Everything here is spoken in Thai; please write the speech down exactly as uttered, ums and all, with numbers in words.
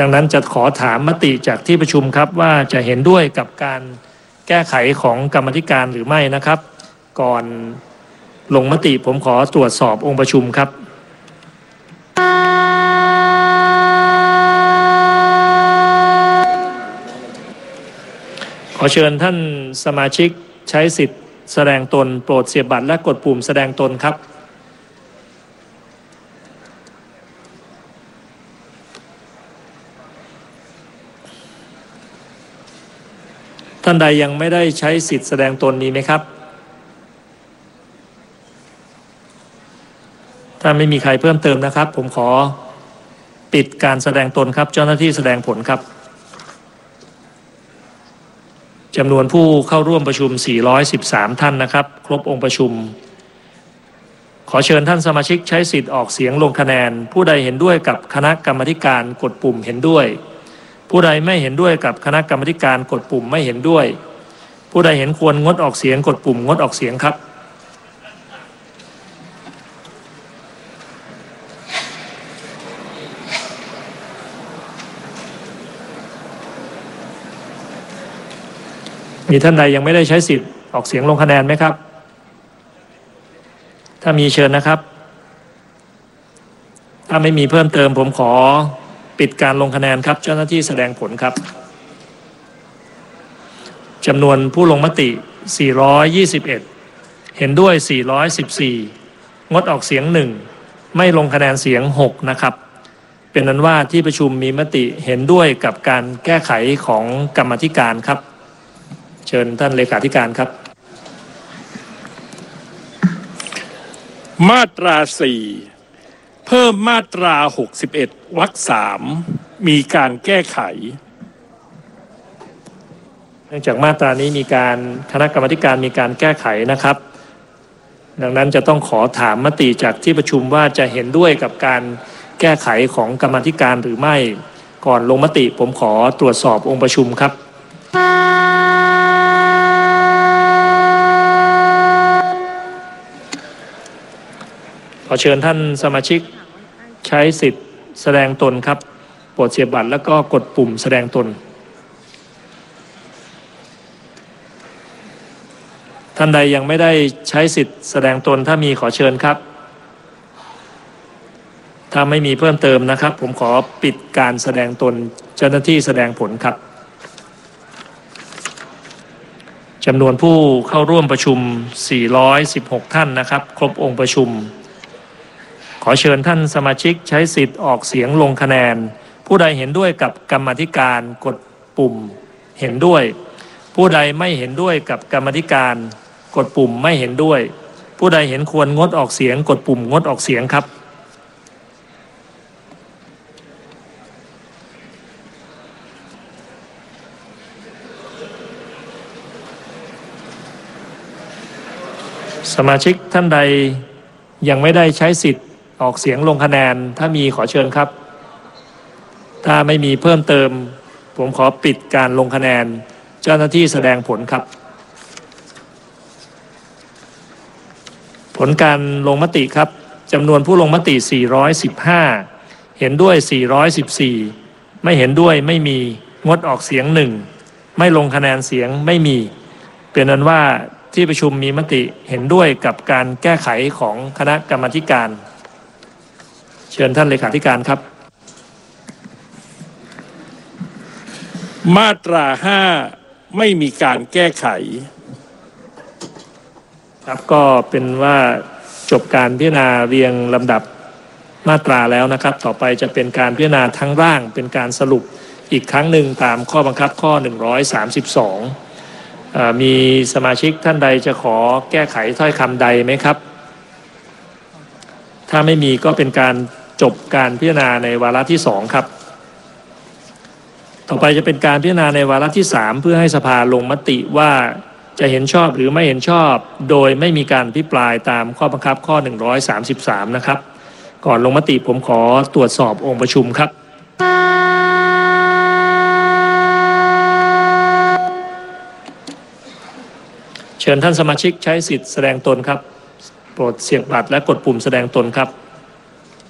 ดังนั้นจะขอถามมติจากที่ประชุมครับว่าจะเห็นด้วยกับการแก้ไขของกรรมาธิการหรือไม่นะครับก่อนลงมติผมขอตรวจสอบองค์ประชุมครับขอเชิญท่านสมาชิกใช้สิทธิ์แสดงตนโปรดเสียบบัตรและกดปุ่มแสดงตนครับท่านใดยังไม่ได้ใช้สิทธิ์แสดงตนมีไหมครับถ้าไม่มีใครเพิ่มเติมนะครับผมขอปิดการแสดงตนครับเจ้าหน้าที่แสดงผลครับจำนวนผู้เข้าร่วมประชุมสี่ร้อยสิบสามท่านนะครับครบองค์ประชุมขอเชิญท่านสมาชิกใช้สิทธิ์ออกเสียงลงคะแนนผู้ใดเห็นด้วยกับคณะกรรมาธิการกดปุ่มเห็นด้วยผู้ใดไม่เห็นด้วยกับคณะกรรมาธิการกดปุ่มไม่เห็นด้วยผู้ใดเห็นควรงดออกเสียงกดปุ่มงดออกเสียงครับมีท่านใดยังไม่ได้ใช้สิทธิ์ออกเสียงลงคะแนนไหมครับถ้ามีเชิญนะครับถ้าไม่มีเพิ่มเติมผมขอปิดการลงคะแนนครับเจ้าหน้าที่แสดงผลครับจำนวนผู้ลงมติสี่ร้อยยี่สิบเอ็ดเห็นด้วยสี่ร้อยสิบสี่งดออกเสียงหนึ่งไม่ลงคะแนนเสียงหกนะครับเป็นนั้นว่าที่ประชุมมีมติเห็นด้วยกับการแก้ไขของกรรมาธิการครับเชิญท่านเลขาธิการครับมาตราสี่เพิ่มมาตราหกสิบเอ็ดวรรคสามมีการแก้ไขเนื่องจากมาตรานี้มีการคณะกรรมาธิการมีการแก้ไขนะครับดังนั้นจะต้องขอถามมติจากที่ประชุมว่าจะเห็นด้วยกับการแก้ไขของกรรมาธิการหรือไม่ก่อนลงมติผมขอตรวจสอบองค์ประชุมครับขอเชิญท่านสมาชิกใช้สิทธิ์แสดงตนครับโปรดเสียบบัตรแล้วก็กดปุ่มแสดงตนท่านใดยังไม่ได้ใช้สิทธิ์แสดงตนถ้ามีขอเชิญครับถ้าไม่มีเพิ่มเติมนะครับผมขอปิดการแสดงตนเจ้าหน้าที่แสดงผลครับจำนวนผู้เข้าร่วมประชุมสี่ร้อยสิบหกท่านนะครับครบองค์ประชุมขอเชิญท่านสมาชิกใช้สิทธิ์ออกเสียงลงคะแนนผู้ใดเห็นด้วยกับกรรมาธิการกดปุ่มเห็นด้วยผู้ใดไม่เห็นด้วยกับกรรมาธิการกดปุ่มไม่เห็นด้วยผู้ใดเห็นควรงดออกเสียงกดปุ่มงดออกเสียงครับสมาชิกท่านใดยังไม่ได้ใช้สิทธิ์ออกเสียงลงคะแนนถ้ามีขอเชิญครับถ้าไม่มีเพิ่มเติมผมขอปิดการลงคะแนนเจ้าหน้าที่แสดงผลครับผลการลงมติครับจำนวนผู้ลงมติสี่ร้อยสิบห้าเห็นด้วยสี่ร้อยสิบสี่ไม่เห็นด้วยไม่มีงดออกเสียงหนึ่งไม่ลงคะแนนเสียงไม่มีเป็นนั้นว่าที่ประชุมมีมติเห็นด้วยกับการแก้ไขของคณะกรรมาธิการเชิญท่านเลขาธิการครับมาตราห้าไม่มีการแก้ไขครับก็เป็นว่าจบการพิจารณาเรียงลำดับมาตราแล้วนะครับต่อไปจะเป็นการพิจารณาทั้งร่างเป็นการสรุปอีกครั้งหนึ่งตามข้อบังคับข้อหนึ่งร้อยสามสิบสองมีสมาชิกท่านใดจะขอแก้ไขถ้อยคำใดไหมครับถ้าไม่มีก็เป็นการจบการพิจารณาในวาระที่สองครับต่อไปจะเป็นการพิจารณาในวาระที่สามเพื่อให้สภาลงมติว่าจะเห็นชอบหรือไม่เห็นชอบโดยไม่มีการอภิปรายตามข้อบังคับข้อหนึ่งร้อยสามสิบสามนะครับก่อนลงมติผมขอตรวจสอบองค์ประชุมครับเชิญท่านสมาชิกใช้สิทธิ์แสดงตนครับโปรดเสียบบัตรและกดปุ่มแสดงตนครับ